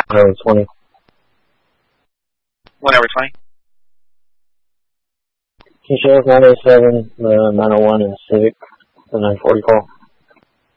20. Whenever 20. Can you show us 907, the 901 and Civic, the 940 call?